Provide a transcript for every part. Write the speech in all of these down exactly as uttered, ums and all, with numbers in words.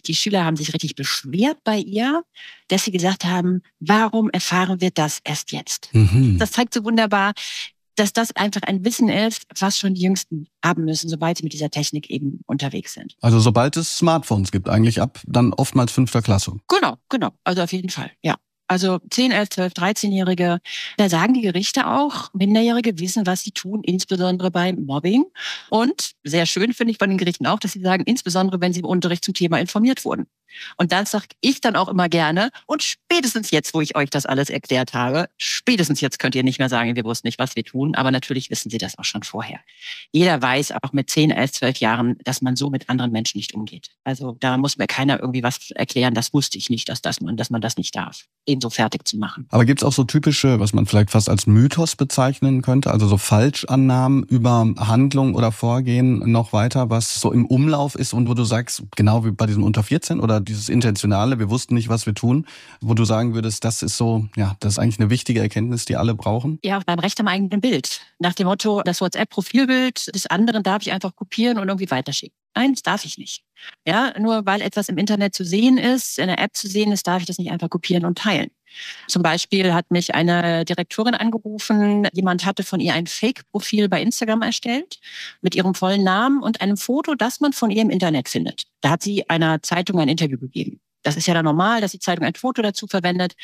wirklich, die Schüler haben sich richtig beschwert bei ihr, dass sie gesagt haben, warum erfahren wir das erst jetzt? Mhm. Das zeigt so wunderbar, dass das einfach ein Wissen ist, was schon die Jüngsten haben müssen, sobald sie mit dieser Technik eben unterwegs sind. Also sobald es Smartphones gibt, eigentlich ab dann oftmals fünfter Klasse. Genau, genau. Also auf jeden Fall, ja. Also zehn, elf, zwölf, dreizehnjährige, da sagen die Gerichte auch, Minderjährige wissen, was sie tun, insbesondere beim Mobbing. Und sehr schön finde ich von den Gerichten auch, dass sie sagen, insbesondere wenn sie im Unterricht zum Thema informiert wurden. Und das sage ich dann auch immer gerne. Und spätestens jetzt, wo ich euch das alles erklärt habe, spätestens jetzt könnt ihr nicht mehr sagen, wir wussten nicht, was wir tun. Aber natürlich wissen sie das auch schon vorher. Jeder weiß auch mit zehn, elf, zwölf Jahren, dass man so mit anderen Menschen nicht umgeht. Also da muss mir keiner irgendwie was erklären. Das wusste ich nicht, dass, das man, dass man das nicht darf, ihn so fertig zu machen. Aber gibt es auch so typische, was man vielleicht fast als Mythos bezeichnen könnte, also so Falschannahmen über Handlung oder Vorgehen noch weiter, was so im Umlauf ist und wo du sagst, genau wie bei diesem unter vierzehn oder dieses Intentionale, wir wussten nicht, was wir tun, wo du sagen würdest, das ist so, ja, das ist eigentlich eine wichtige Erkenntnis, die alle brauchen? Ja, beim Recht am eigenen Bild. Nach dem Motto, das WhatsApp-Profilbild des anderen darf ich einfach kopieren und irgendwie weiterschicken. Nein, das darf ich nicht. Ja, nur weil etwas im Internet zu sehen ist, in einer App zu sehen ist, darf ich das nicht einfach kopieren und teilen. Zum Beispiel hat mich eine Direktorin angerufen, jemand hatte von ihr ein Fake-Profil bei Instagram erstellt mit ihrem vollen Namen und einem Foto, das man von ihr im Internet findet. Da hat sie einer Zeitung ein Interview gegeben. Das ist ja dann normal, dass die Zeitung ein Foto dazu verwendet.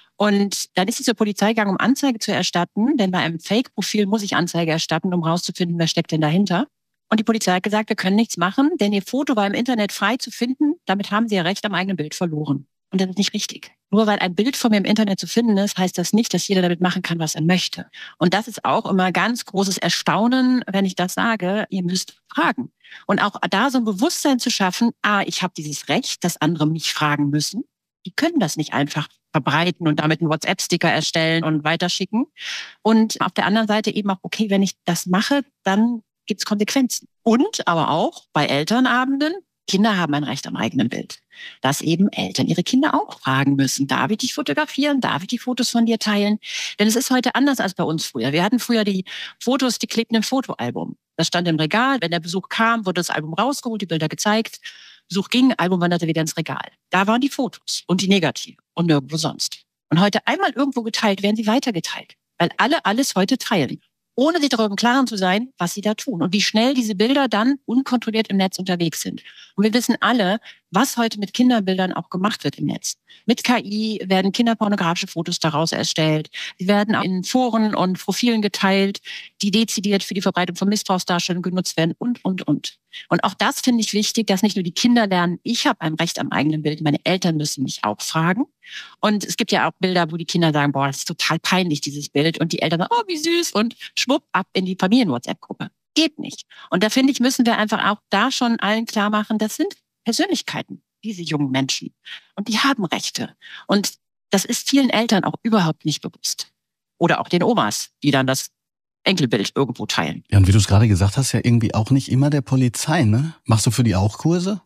Und dann ist sie zur Polizei gegangen, um Anzeige zu erstatten, denn bei einem Fake-Profil muss ich Anzeige erstatten, um rauszufinden, wer steckt denn dahinter. Und die Polizei hat gesagt, wir können nichts machen, denn ihr Foto war im Internet frei zu finden. Damit haben sie ihr Recht am eigenen Bild verloren. Und das ist nicht richtig. Nur weil ein Bild von mir im Internet zu finden ist, heißt das nicht, dass jeder damit machen kann, was er möchte. Und das ist auch immer ganz großes Erstaunen, wenn ich das sage, ihr müsst fragen. Und auch da so ein Bewusstsein zu schaffen, ah, ich habe dieses Recht, dass andere mich fragen müssen. Die können das nicht einfach verbreiten und damit einen WhatsApp-Sticker erstellen und weiterschicken. Und auf der anderen Seite eben auch, okay, wenn ich das mache, dann gibt es Konsequenzen. Und aber auch bei Elternabenden, Kinder haben ein Recht am eigenen Bild. Dass eben Eltern ihre Kinder auch fragen müssen, darf ich dich fotografieren, darf ich die Fotos von dir teilen? Denn es ist heute anders als bei uns früher. Wir hatten früher die Fotos, die klebten im Fotoalbum. Das stand im Regal, wenn der Besuch kam, wurde das Album rausgeholt, die Bilder gezeigt. Besuch ging, Album wanderte wieder ins Regal. Da waren die Fotos und die Negative und nirgendwo sonst. Und heute einmal irgendwo geteilt, werden sie weitergeteilt. Weil alle alles heute teilen, ohne sich darüber im Klaren zu sein, was sie da tun und wie schnell diese Bilder dann unkontrolliert im Netz unterwegs sind. Und wir wissen alle, was heute mit Kinderbildern auch gemacht wird im Netz. Mit K I werden kinderpornografische Fotos daraus erstellt. Sie werden in Foren und Profilen geteilt, die dezidiert für die Verbreitung von Missbrauchsdarstellungen genutzt werden und, und, und. Und auch das finde ich wichtig, dass nicht nur die Kinder lernen, ich habe ein Recht am eigenen Bild, meine Eltern müssen mich auch fragen. Und es gibt ja auch Bilder, wo die Kinder sagen, boah, das ist total peinlich, dieses Bild. Und die Eltern sagen, oh, wie süß. Und schwupp, ab in die Familien-WhatsApp-Gruppe. Geht nicht. Und da finde ich, müssen wir einfach auch da schon allen klar machen, das sind Persönlichkeiten, diese jungen Menschen. Und die haben Rechte. Und das ist vielen Eltern auch überhaupt nicht bewusst. Oder auch den Omas, die dann das Enkelbild irgendwo teilen. Ja, und wie du es gerade gesagt hast, ja irgendwie auch nicht immer der Polizei, ne? Machst du für die auch Kurse?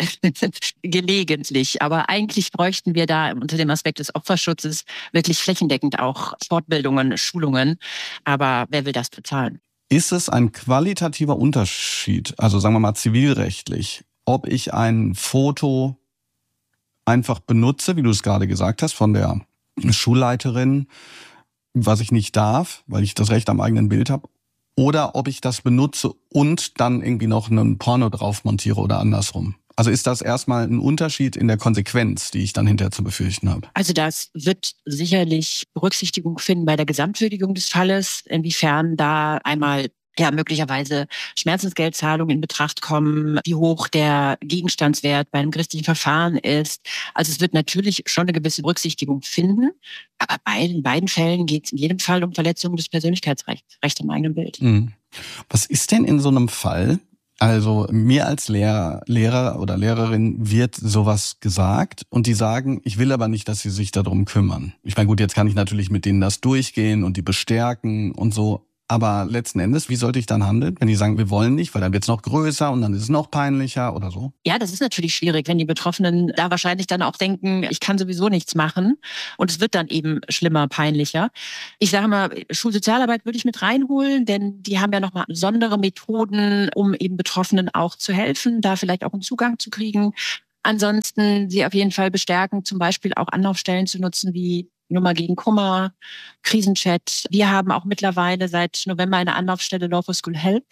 Gelegentlich, aber eigentlich bräuchten wir da unter dem Aspekt des Opferschutzes wirklich flächendeckend auch Fortbildungen, Schulungen. Aber wer will das bezahlen? Ist es ein qualitativer Unterschied, also sagen wir mal zivilrechtlich, ob ich ein Foto einfach benutze, wie du es gerade gesagt hast, von der Schulleiterin, was ich nicht darf, weil ich das Recht am eigenen Bild habe, oder ob ich das benutze und dann irgendwie noch einen Porno drauf montiere oder andersrum? Also ist das erstmal ein Unterschied in der Konsequenz, die ich dann hinterher zu befürchten habe? Also das wird sicherlich Berücksichtigung finden bei der Gesamtwürdigung des Falles, inwiefern da einmal ja möglicherweise Schmerzensgeldzahlungen in Betracht kommen, wie hoch der Gegenstandswert bei einem gerichtlichen Verfahren ist. Also es wird natürlich schon eine gewisse Berücksichtigung finden, aber bei den beiden Fällen geht es in jedem Fall um Verletzung des Persönlichkeitsrechts, Recht am eigenen Bild. Mhm. Was ist denn in so einem Fall? Also mir als Lehrer, Lehrer oder Lehrerin wird sowas gesagt und die sagen, ich will aber nicht, dass sie sich darum kümmern. Ich meine, gut, jetzt kann ich natürlich mit denen das durchgehen und die bestärken und so. Aber letzten Endes, wie sollte ich dann handeln, wenn die sagen, wir wollen nicht, weil dann wird es noch größer und dann ist es noch peinlicher oder so? Ja, das ist natürlich schwierig, wenn die Betroffenen da wahrscheinlich dann auch denken, ich kann sowieso nichts machen und es wird dann eben schlimmer, peinlicher. Ich sage mal, Schulsozialarbeit würde ich mit reinholen, denn die haben ja nochmal besondere Methoden, um eben Betroffenen auch zu helfen, da vielleicht auch einen Zugang zu kriegen. Ansonsten sie auf jeden Fall bestärken, zum Beispiel auch Anlaufstellen zu nutzen wie Nummer gegen Kummer, Krisenchat. Wir haben auch mittlerweile seit November eine Anlaufstelle Law for School Help,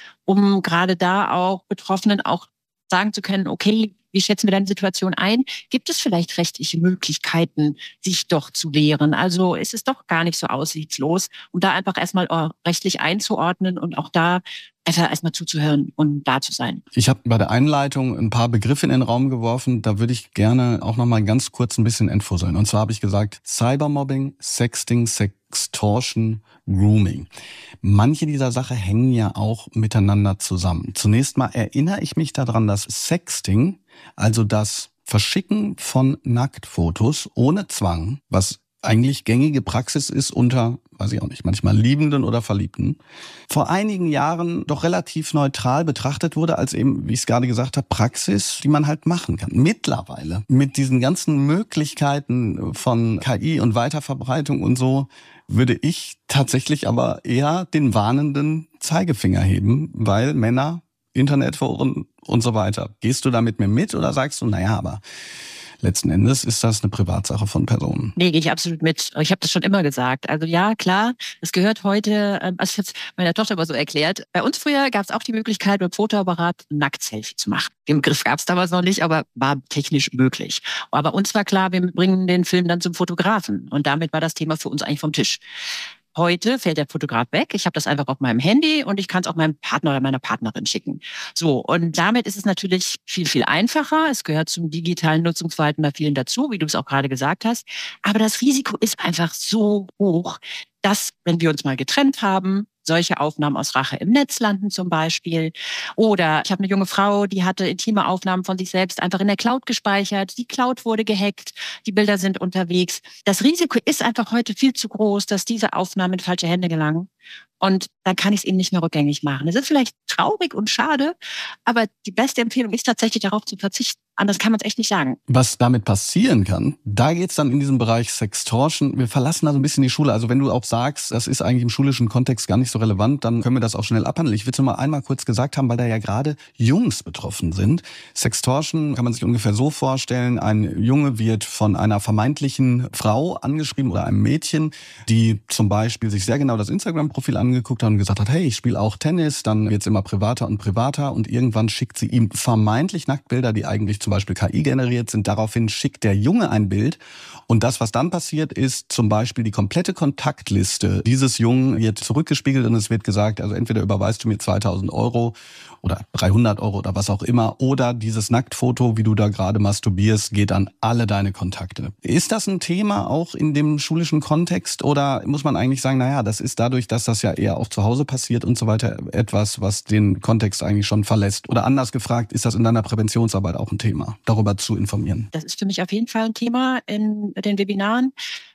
um gerade da auch Betroffenen auch sagen zu können, okay, wie schätzen wir deine Situation ein? Gibt es vielleicht rechtliche Möglichkeiten, sich doch zu wehren? Also ist es doch gar nicht so aussichtslos, um da einfach erstmal rechtlich einzuordnen und auch da einfach erstmal zuzuhören und da zu sein. Ich habe bei der Einleitung ein paar Begriffe in den Raum geworfen. Da würde ich gerne auch noch mal ganz kurz ein bisschen entfusseln. Und zwar habe ich gesagt, Cybermobbing, Sexting, Sextortion, Grooming. Manche dieser Sachen hängen ja auch miteinander zusammen. Zunächst mal erinnere ich mich daran, dass Sexting, also das Verschicken von Nacktfotos ohne Zwang, was eigentlich gängige Praxis ist unter, weiß ich auch nicht, manchmal Liebenden oder Verliebten, vor einigen Jahren doch relativ neutral betrachtet wurde als eben, wie ich es gerade gesagt habe, Praxis, die man halt machen kann. Mittlerweile mit diesen ganzen Möglichkeiten von K I und Weiterverbreitung und so, würde ich tatsächlich aber eher den warnenden Zeigefinger heben, weil Männer, Internetforen und so weiter. Gehst du da mit mir mit oder sagst du, naja, aber letzten Endes ist das eine Privatsache von Personen? Nee, gehe ich absolut mit. Ich habe das schon immer gesagt. Also ja, klar, es gehört heute, also ich habe es meiner Tochter immer so erklärt, bei uns früher gap es auch die Möglichkeit, mit dem Fotoapparat ein Nackt-Selfie zu machen. Den Begriff gab es damals noch nicht, aber war technisch möglich. Aber uns war klar, wir bringen den Film dann zum Fotografen. Und damit war das Thema für uns eigentlich vom Tisch. Heute fällt der Fotograf weg. Ich habe das einfach auf meinem Handy und ich kann es auch meinem Partner oder meiner Partnerin schicken. So, und damit ist es natürlich viel, viel einfacher. Es gehört zum digitalen Nutzungsverhalten bei vielen dazu, wie du es auch gerade gesagt hast. Aber das Risiko ist einfach so hoch, dass, wenn wir uns mal getrennt haben, solche Aufnahmen aus Rache im Netz landen zum Beispiel. Oder ich habe eine junge Frau, die hatte intime Aufnahmen von sich selbst einfach in der Cloud gespeichert. Die Cloud wurde gehackt, die Bilder sind unterwegs. Das Risiko ist einfach heute viel zu groß, dass diese Aufnahmen in falsche Hände gelangen. Und dann kann ich es eben nicht mehr rückgängig machen. Es ist vielleicht traurig und schade, aber die beste Empfehlung ist tatsächlich darauf zu verzichten. Anders kann man es echt nicht sagen. Was damit passieren kann, da geht's dann in diesem Bereich Sextortion. Wir verlassen da so ein bisschen die Schule. Also wenn du auch sagst, das ist eigentlich im schulischen Kontext gar nicht so relevant, dann können wir das auch schnell abhandeln. Ich will es nur mal einmal kurz gesagt haben, weil da ja gerade Jungs betroffen sind. Sextortion kann man sich ungefähr so vorstellen, ein Junge wird von einer vermeintlichen Frau angeschrieben oder einem Mädchen, die zum Beispiel sich sehr genau das Instagram-Profil angeguckt hat und gesagt hat, hey, ich spiele auch Tennis, dann wird's immer privater und privater und irgendwann schickt sie ihm vermeintlich Nacktbilder, die eigentlich zum Beispiel K I generiert sind. Daraufhin schickt der Junge ein Bild und das, was dann passiert, ist zum Beispiel die komplette Kontaktliste dieses Jungen wird zurückgespiegelt und es wird gesagt, also entweder überweist du mir zweitausend Euro oder dreihundert Euro oder was auch immer oder dieses Nacktfoto, wie du da gerade masturbierst, geht an alle deine Kontakte. Ist das ein Thema auch in dem schulischen Kontext oder muss man eigentlich sagen, naja, das ist dadurch, dass das ja eher auch zu Hause passiert und so weiter, etwas, was den Kontext eigentlich schon verlässt? Oder anders gefragt, ist das in deiner Präventionsarbeit auch ein Thema, darüber zu informieren? Das ist für mich auf jeden Fall ein Thema in den Webinaren,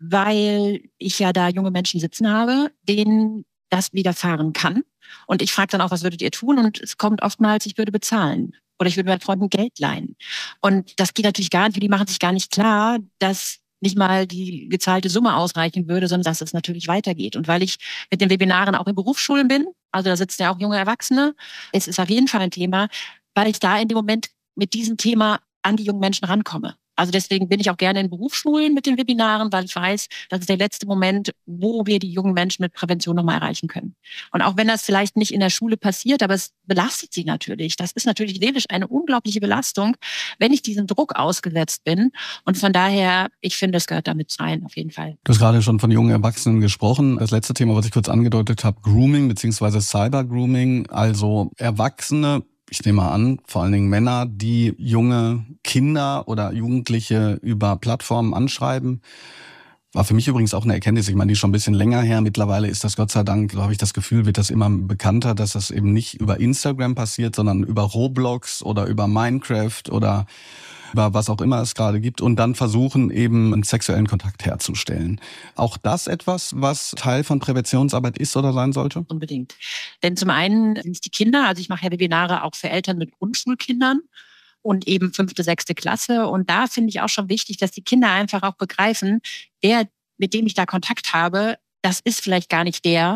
weil ich ja da junge Menschen sitzen habe, denen das widerfahren kann. Und ich frage dann auch, was würdet ihr tun? Und es kommt oftmals, ich würde bezahlen. Oder ich würde meinen Freunden Geld leihen. Und das geht natürlich gar nicht, die machen sich gar nicht klar, dass nicht mal die gezahlte Summe ausreichen würde, sondern dass es natürlich weitergeht. Und weil ich mit den Webinaren auch in Berufsschulen bin, also da sitzen ja auch junge Erwachsene, es ist auf jeden Fall ein Thema, weil ich da in dem Moment mit diesem Thema an die jungen Menschen rankomme. Also deswegen bin ich auch gerne in Berufsschulen mit den Webinaren, weil ich weiß, das ist der letzte Moment, wo wir die jungen Menschen mit Prävention nochmal erreichen können. Und auch wenn das vielleicht nicht in der Schule passiert, aber es belastet sie natürlich. Das ist natürlich seelisch eine unglaubliche Belastung, wenn ich diesem Druck ausgesetzt bin. Und von daher, ich finde, es gehört damit rein, auf jeden Fall. Du hast gerade schon von jungen Erwachsenen gesprochen. Das letzte Thema, was ich kurz angedeutet habe, Grooming bzw. Cyber-Grooming, also Erwachsene, ich nehme mal an, vor allen Dingen Männer, die junge Kinder oder Jugendliche über Plattformen anschreiben. War für mich übrigens auch eine Erkenntnis. Ich meine, die ist schon ein bisschen länger her. Mittlerweile ist das Gott sei Dank, so habe ich das Gefühl, wird das immer bekannter, dass das eben nicht über Instagram passiert, sondern über Roblox oder über Minecraft oder über was auch immer es gerade gibt und dann versuchen eben einen sexuellen Kontakt herzustellen. Auch das etwas, was Teil von Präventionsarbeit ist oder sein sollte? Unbedingt. Denn zum einen sind es die Kinder, also ich mache ja Webinare auch für Eltern mit Grundschulkindern und eben fünfte, sechste Klasse. Und da finde ich auch schon wichtig, dass die Kinder einfach auch begreifen, der, mit dem ich da Kontakt habe, das ist vielleicht gar nicht der,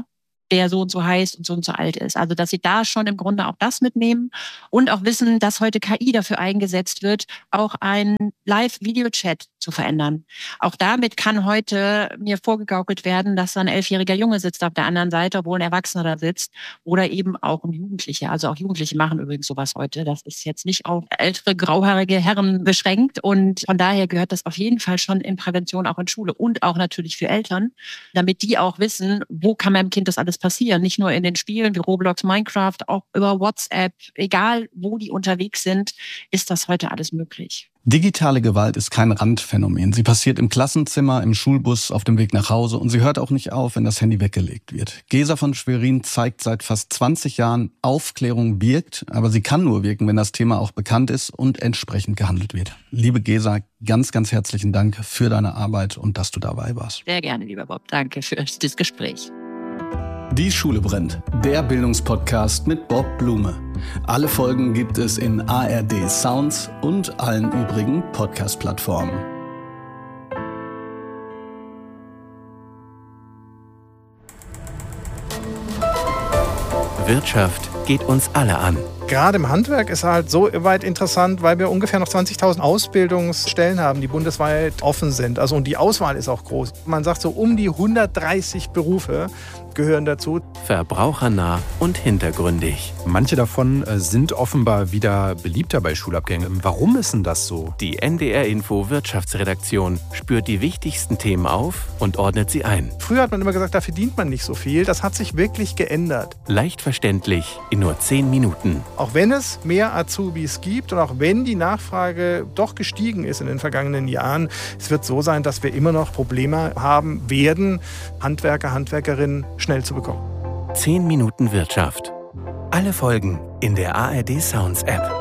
der so und so heißt und so und so alt ist. Also dass sie da schon im Grunde auch das mitnehmen und auch wissen, dass heute K I dafür eingesetzt wird, auch einen Live-Video-Chat zu verändern. Auch damit kann heute mir vorgegaukelt werden, dass da ein elfjähriger Junge sitzt auf der anderen Seite, obwohl ein Erwachsener da sitzt oder eben auch ein Jugendlicher. Also auch Jugendliche machen übrigens sowas heute. Das ist jetzt nicht auf ältere, grauhaarige Herren beschränkt und von daher gehört das auf jeden Fall schon in Prävention auch in Schule und auch natürlich für Eltern, damit die auch wissen, wo kann meinem Kind das alles passieren. Nicht nur in den Spielen wie Roblox, Minecraft, auch über WhatsApp, egal wo die unterwegs sind, ist das heute alles möglich. Digitale Gewalt ist kein Randphänomen. Sie passiert im Klassenzimmer, im Schulbus, auf dem Weg nach Hause und sie hört auch nicht auf, wenn das Handy weggelegt wird. Gesa von Schwerin zeigt seit fast zwanzig Jahren, Aufklärung wirkt, aber sie kann nur wirken, wenn das Thema auch bekannt ist und entsprechend gehandelt wird. Liebe Gesa, ganz, ganz herzlichen Dank für deine Arbeit und dass du dabei warst. Sehr gerne, lieber Bob. Danke für das Gespräch. Die Schule brennt, der Bildungspodcast mit Bob Blume. Alle Folgen gibt es in A R D Sounds und allen übrigen Podcast-Plattformen. Wirtschaft geht uns alle an. Gerade im Handwerk ist halt so weit interessant, weil wir ungefähr noch zwanzigtausend Ausbildungsstellen haben, die bundesweit offen sind. Also und die Auswahl ist auch groß. Man sagt so um die hundertdreißig Berufe gehören dazu. Verbrauchernah und hintergründig. Manche davon sind offenbar wieder beliebter bei Schulabgängen. Warum ist denn das so? Die N D R-Info Wirtschaftsredaktion spürt die wichtigsten Themen auf und ordnet sie ein. Früher hat man immer gesagt, da verdient man nicht so viel. Das hat sich wirklich geändert. Leicht verständlich in nur zehn Minuten. Auch wenn es mehr Azubis gibt und auch wenn die Nachfrage doch gestiegen ist in den vergangenen Jahren, es wird so sein, dass wir immer noch Probleme haben werden, Handwerker, Handwerkerinnen schnell zu bekommen. zehn Minuten Wirtschaft. Alle Folgen in der A R D Sounds App.